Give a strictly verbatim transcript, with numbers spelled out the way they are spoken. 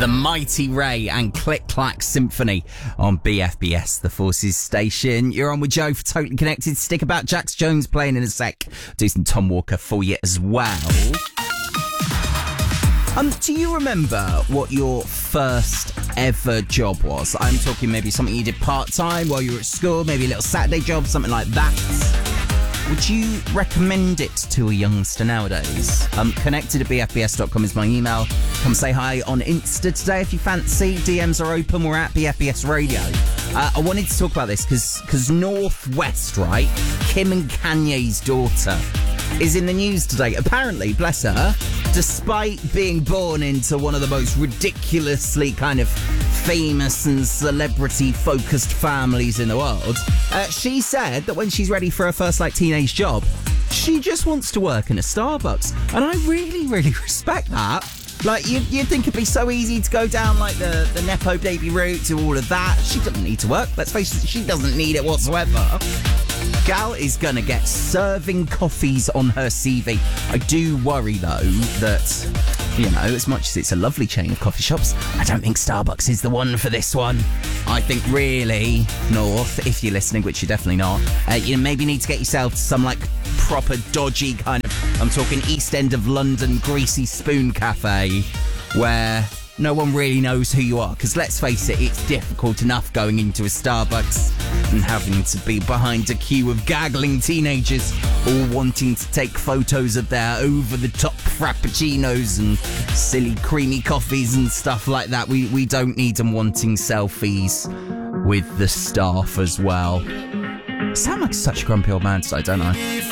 The Mighty Ray and Click Clack Symphony on B F B S, the Forces station. You're on with Joe for Totally Connected. Stick about, Jax Jones playing in a sec. Do some Tom Walker for you as well. Um, do you remember what your first ever job was? I'm talking maybe something you did part-time while you were at school, maybe a little Saturday job, something like that. Would you recommend it to a youngster nowadays? Um, connected at b f b s dot com is my email. Come say hi on Insta today if you fancy. D Ms are open. We're at B F B S Radio. Uh, I wanted to talk about this because because Northwest, right? Kim and Kanye's daughter is in the news today. Apparently, bless her, despite being born into one of the most ridiculously kind of famous and celebrity-focused families in the world, uh, she said that when she's ready for her first, like, teenage job, she just wants to work in a Starbucks. And I really, really respect that. Like, you'd, you'd think it'd be so easy to go down, like, the, the Nepo baby route to all of that. She doesn't need to work. Let's face it, she doesn't need it whatsoever. Gal is going to get serving coffees on her C V. I do worry, though, that, you know, as much as it's a lovely chain of coffee shops, I don't think Starbucks is the one for this one. I think really, North, if you're listening, which you're definitely not, uh, you maybe need to get yourself to some, like, proper dodgy kind of, I'm talking East End of London, Greasy Spoon Cafe, where no one really knows who you are. Because let's face it, it's difficult enough going into a Starbucks and having to be behind a queue of gaggling teenagers all wanting to take photos of their over-the-top frappuccinos and silly creamy coffees and stuff like that. We, we don't need them wanting selfies with the staff as well. I sound like such a grumpy old man today, don't I?